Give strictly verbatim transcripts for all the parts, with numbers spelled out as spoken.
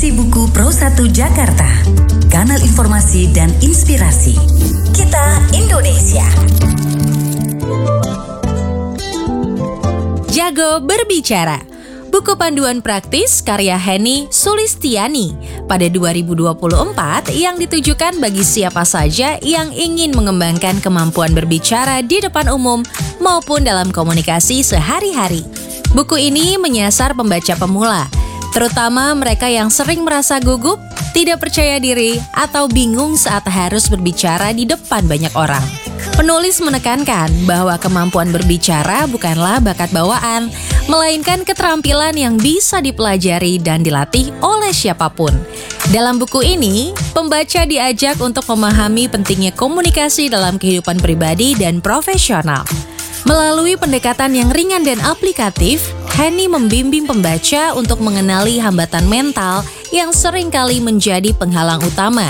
Esensi Buku Pro satu Jakarta, kanal informasi dan inspirasi. Kita Indonesia. Jago Berbicara, buku panduan praktis karya Henny Sulistiani pada dua ribu dua puluh empat yang ditujukan bagi siapa saja yang ingin mengembangkan kemampuan berbicara di depan umum maupun dalam komunikasi sehari-hari. Buku ini menyasar pembaca pemula, terutama mereka yang sering merasa gugup, tidak percaya diri, atau bingung saat harus berbicara di depan banyak orang. Penulis menekankan bahwa kemampuan berbicara bukanlah bakat bawaan, melainkan keterampilan yang bisa dipelajari dan dilatih oleh siapapun. Dalam buku ini, pembaca diajak untuk memahami pentingnya komunikasi dalam kehidupan pribadi dan profesional. Melalui pendekatan yang ringan dan aplikatif, Henny membimbing pembaca untuk mengenali hambatan mental yang seringkali menjadi penghalang utama,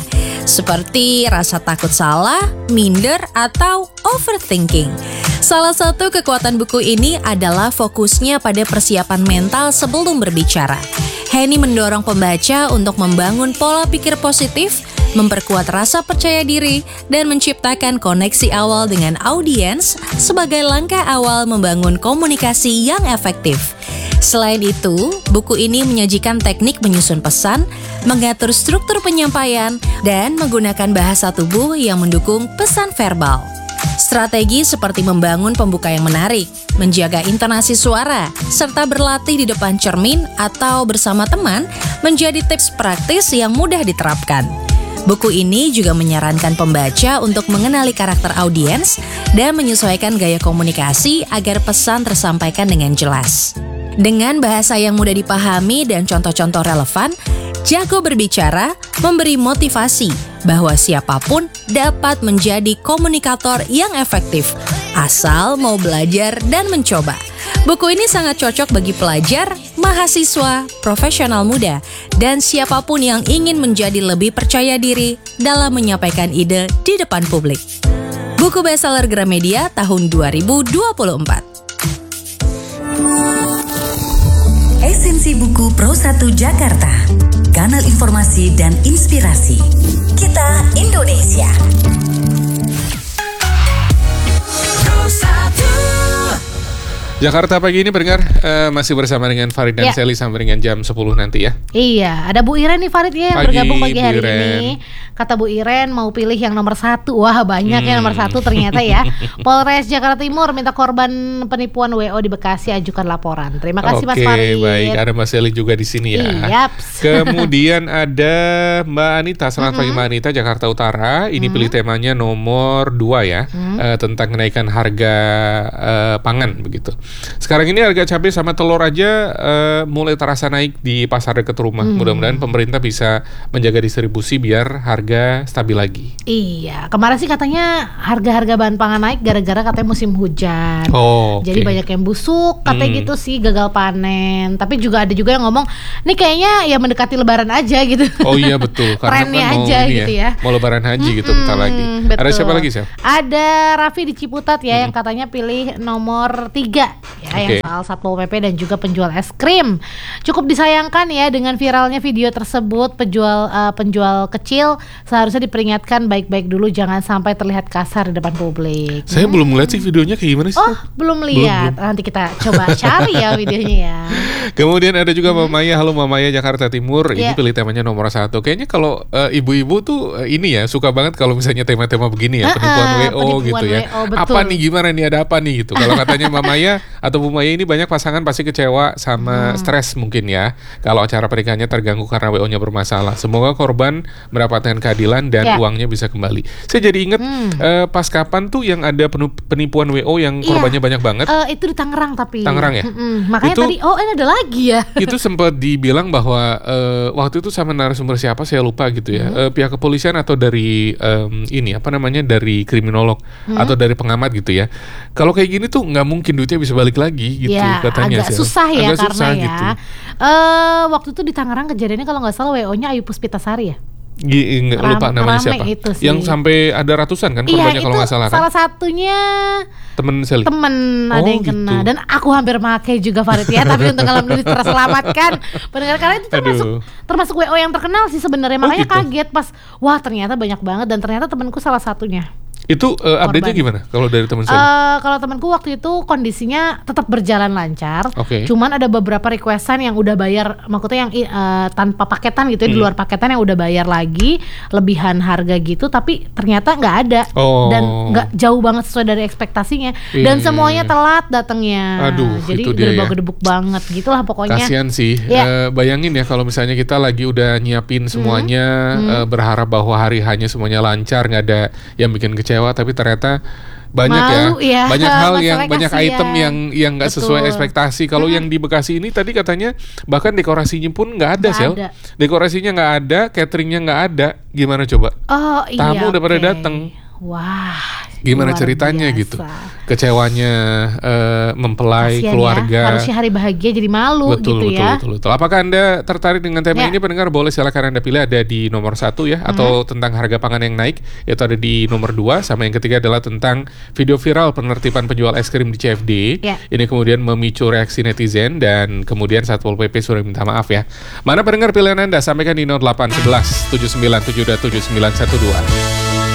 seperti rasa takut salah, minder, atau overthinking. Salah satu kekuatan buku ini adalah fokusnya pada persiapan mental sebelum berbicara. Henny mendorong pembaca untuk membangun pola pikir positif, memperkuat rasa percaya diri, dan menciptakan koneksi awal dengan audiens sebagai langkah awal membangun komunikasi yang efektif. Selain itu, buku ini menyajikan teknik menyusun pesan, mengatur struktur penyampaian, dan menggunakan bahasa tubuh yang mendukung pesan verbal. Strategi seperti membangun pembuka yang menarik, menjaga intonasi suara, serta berlatih di depan cermin atau bersama teman menjadi tips praktis yang mudah diterapkan. Buku ini juga menyarankan pembaca untuk mengenali karakter audiens dan menyesuaikan gaya komunikasi agar pesan tersampaikan dengan jelas. Dengan bahasa yang mudah dipahami dan contoh-contoh relevan, Jago Berbicara memberi motivasi bahwa siapapun dapat menjadi komunikator yang efektif, asal mau belajar dan mencoba. Buku ini sangat cocok bagi pelajar, mahasiswa, profesional muda, dan siapapun yang ingin menjadi lebih percaya diri dalam menyampaikan ide di depan publik. Buku bestseller Gramedia tahun dua ribu dua puluh empat. Esensi Buku Pro satu Jakarta, kanal informasi dan inspirasi. Kita Indonesia. Jakarta pagi ini pendengar uh, masih bersama dengan Farid dan ya. Sally sampai dengan jam sepuluh nanti ya. Iya, ada Bu Iren nih Farid ya yang bergabung pagi hari Iren. Ini. Kata Bu Iren mau pilih yang nomor satu. Wah banyak hmm. ya nomor satu ternyata ya. Polres Jakarta Timur minta korban penipuan W O di Bekasi ajukan laporan. Terima kasih Mas Farid. Oke baik, ada Mas Sally juga di sini ya. Yaps. Kemudian ada Mbak Anita, selamat mm-hmm. pagi Mbak Anita, Jakarta Utara. Ini mm-hmm. pilih temanya nomor dua ya, mm-hmm. uh, tentang kenaikan harga uh, pangan begitu. Sekarang ini harga cabai sama telur aja uh, mulai terasa naik di pasar dekat rumah. Hmm. Mudah-mudahan pemerintah bisa menjaga distribusi biar harga stabil lagi. Iya, kemarin sih katanya harga-harga bahan pangan naik gara-gara katanya musim hujan. Oh, jadi okay. banyak yang busuk, katanya hmm. gitu sih, gagal panen. Tapi juga ada juga yang ngomong, ini kayaknya ya mendekati lebaran aja gitu. Oh iya betul, karena trennya kan mau aja ini gitu ya, ya. mau lebaran haji hmm, gitu bentar lagi. Betul. Ada siapa lagi sih? Ada Raffi di Ciputat ya, hmm. yang katanya pilih nomor tiga ya, okay. yang soal Satpol P P dan juga penjual es krim. Cukup disayangkan ya dengan viralnya video tersebut, penjual uh, penjual kecil seharusnya diperingatkan baik-baik dulu, jangan sampai terlihat kasar di depan publik. Saya hmm. belum melihat sih videonya kayak gimana sih? Oh, belum lihat. Belum, belum. Nanti kita coba cari ya videonya ya. Kemudian ada juga hmm. Mamaya, halo Mamaya Jakarta Timur. Ini yeah. pilih temanya nomor satu. Kayaknya kalau uh, ibu-ibu tuh uh, ini ya suka banget kalau misalnya tema-tema begini ya, penipuan uh, W O penipuan gitu ya. W O, apa nih, gimana nih, ada apa nih gitu. Kalau katanya Mamaya atau Bu Maya ini banyak pasangan pasti kecewa sama hmm. stres mungkin ya kalau acara pernikahannya terganggu karena W O-nya bermasalah. Semoga korban mendapatkan keadilan dan yeah. uangnya bisa kembali. Saya jadi ingat hmm. uh, pas kapan tuh yang ada penipuan W O yang korbannya yeah. banyak banget. Uh, itu di Tangerang tapi. Tangerang ya. Mm-mm. Makanya itu, tadi oh ini ada lagi ya. Itu sempat dibilang bahwa uh, waktu itu sama narasumber siapa saya lupa gitu ya. Hmm. Uh, pihak kepolisian atau dari um, ini apa namanya dari kriminolog hmm. atau dari pengamat gitu ya. Kalau kayak gini tuh nggak mungkin duitnya bisa balik lagi gitu ya, katanya. Agak susah ya agak karena susah ya. Gitu. Uh, waktu itu di Tangerang kejadiannya kalau nggak salah W O-nya Ayu Puspitasari ya. G- nggak lupa Ram- namanya rame siapa? itu sih. Yang sampai ada ratusan kan korbannya Iya, kalau itu nggak salah kan? salah satunya Temen Sally. temen ada Oh, yang kena gitu. dan aku hampir pakai juga Farid ya, tapi untuk alhamdulillah terselamatkan pendengar, karena itu termasuk Aduh. termasuk W O yang terkenal sih sebenarnya, Oh, makanya gitu. kaget pas wah ternyata banyak banget dan ternyata temanku salah satunya. Itu uh, update-nya Korban. gimana kalau dari teman Sally? Eh, kalau temanku waktu itu kondisinya tetap berjalan lancar, Oke. cuman ada beberapa requestan yang udah bayar, maksudnya yang eh, tanpa paketan gitu ya, di Hmm. luar paketan yang udah bayar lagi lebihan harga gitu, tapi ternyata nggak ada Oh. dan nggak jauh banget sesuai dari ekspektasinya, Iya, dan iya, semuanya iya. telat datangnya. Aduh, jadi itu dia ya. gedebak-gedebuk banget gitulah pokoknya. Kasian sih. Iya. Eh, bayangin ya kalau misalnya kita lagi udah nyiapin semuanya, Hmm. eh, berharap bahwa hari hanya semuanya lancar, nggak ada yang bikin kecewa, tapi ternyata banyak Malu ya, ya, banyak hal yang masalahnya banyak kasihan. item yang yang nggak sesuai Betul. ekspektasi. Kalau Hmm. yang di Bekasi ini tadi katanya bahkan dekorasinya pun nggak ada, Nggak Sel. ada. Dekorasinya nggak ada, cateringnya nggak ada. Gimana coba? Oh iya. Tamu udah pada oke. dateng. Wah. Gimana luar ceritanya biasa. gitu? Kecewanya eh, mempelai Kasian keluarga. ya, harusnya hari bahagia jadi malu Betul, gitu betul, ya. betul, betul. Apakah Anda tertarik dengan tema Ya. ini, pendengar? Boleh silakan Anda pilih, ada di nomor satu ya, atau tentang harga pangan yang naik, itu ada di nomor dua, sama yang ketiga adalah tentang video viral penertiban penjual es krim di C F D. Ya. Ini kemudian memicu reaksi netizen dan kemudian Satpol P P sudah minta maaf ya. Mana pendengar pilihan Anda? Sampaikan di nol delapan satu satu tujuh sembilan tujuh dua tujuh sembilan satu dua.